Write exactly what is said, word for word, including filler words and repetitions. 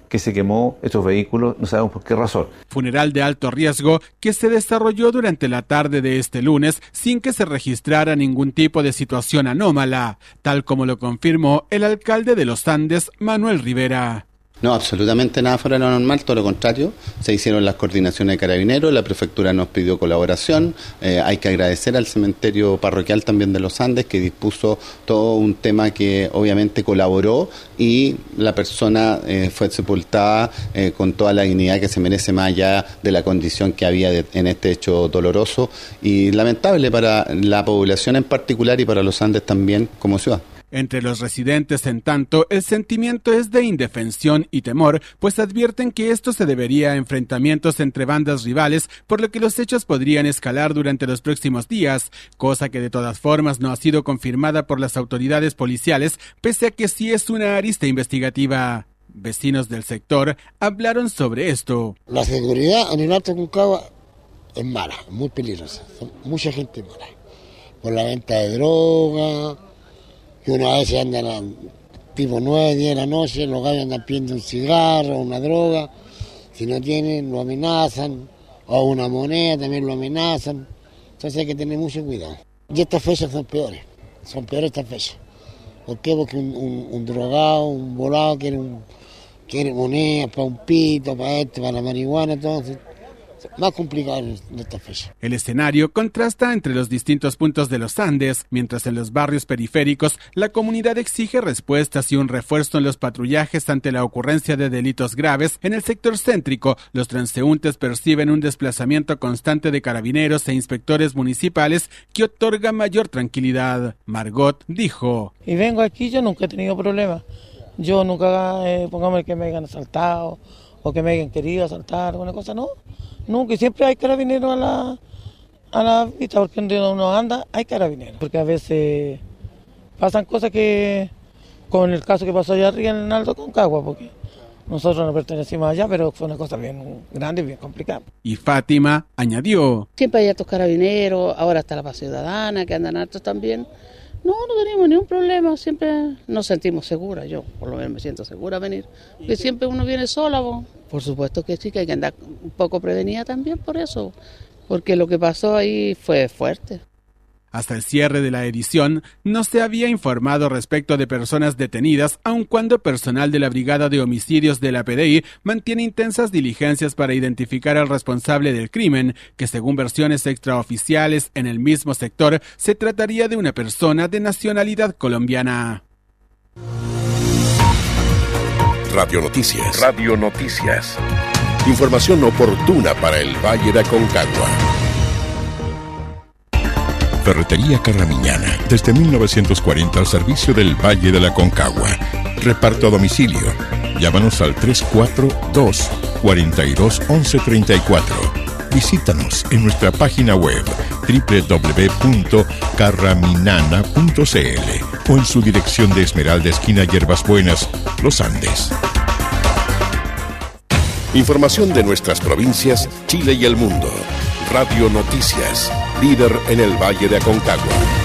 que se quemó estos vehículos, no sabemos por qué razón. Funeral de alto riesgo que se desarrolló durante la tarde de este lunes sin que se registrara ningún tipo de situación anómala, tal como lo confirmó el alcalde de Los Andes, Manuel Rivera. No, absolutamente nada fuera de lo normal, todo lo contrario. Se hicieron las coordinaciones de Carabineros, la prefectura nos pidió colaboración. Eh, hay que agradecer al cementerio parroquial también de Los Andes, que dispuso todo un tema que obviamente colaboró y la persona eh, fue sepultada eh, con toda la dignidad que se merece, más allá de la condición que había de, en este hecho doloroso y lamentable para la población en particular y para Los Andes también como ciudad. Entre los residentes, en tanto, el sentimiento es de indefensión y temor, pues advierten que esto se debería a enfrentamientos entre bandas rivales, por lo que los hechos podrían escalar durante los próximos días, cosa que de todas formas no ha sido confirmada por las autoridades policiales, pese a que sí es una arista investigativa. Vecinos del sector hablaron sobre esto. La seguridad en el Alto Aconcagua es mala, muy peligrosa, mucha gente mala, por la venta de droga. Que una vez andan a tipo nueve, diez de la noche, los gallos andan pidiendo un cigarro, una droga, si no tienen lo amenazan, o una moneda también lo amenazan, entonces hay que tener mucho cuidado. Y estas fechas son peores, son peores estas fechas. ¿Por qué? Porque un, un, un drogado, un volado quiere, un, quiere monedas para un pito, para esto, para la marihuana, entonces más complicado en esta fecha. El escenario contrasta entre los distintos puntos de los Andes, mientras en los barrios periféricos la comunidad exige respuestas y un refuerzo en los patrullajes ante la ocurrencia de delitos graves. En el sector céntrico, los transeúntes perciben un desplazamiento constante de carabineros e inspectores municipales que otorga mayor tranquilidad. Margot dijo: Y vengo aquí, yo nunca he tenido problemas. Yo nunca, eh, pongamos que me hayan asaltado o que me hayan querido asaltar, una cosa, no. Nunca, siempre hay carabineros a la, a la vista, porque donde uno anda hay carabineros. Porque a veces pasan cosas que, con el caso que pasó allá arriba en el Alto Aconcagua, porque nosotros no pertenecimos allá, pero fue una cosa bien grande y bien complicada. Y Fátima añadió: siempre hay hartos carabineros, ahora está la paz ciudadana, que andan hartos también. No, no tenemos ningún problema, siempre nos sentimos seguras, yo por lo menos me siento segura venir, porque siempre uno viene sola, ¿no? Por supuesto que sí, que hay que andar un poco prevenida también por eso, porque lo que pasó ahí fue fuerte. Hasta el cierre de la edición, no se había informado respecto de personas detenidas, aun cuando personal de la Brigada de Homicidios de la P D I mantiene intensas diligencias para identificar al responsable del crimen, que según versiones extraoficiales en el mismo sector, se trataría de una persona de nacionalidad colombiana. Radio Noticias. Radio Noticias. Información oportuna para el Valle de Aconcagua. Ferretería Carramiñana, desde mil novecientos cuarenta al servicio del Valle de la Aconcagua. Reparto a domicilio. Llámanos al tres cuatro dos, cuatro dos, once treinta y cuatro. Visítanos en nuestra página web doble u doble u doble u punto carraminana punto c l o en su dirección de Esmeralda, esquina Hierbas Buenas, Los Andes. Información de nuestras provincias, Chile y el mundo. Radio Noticias, líder en el Valle de Aconcagua.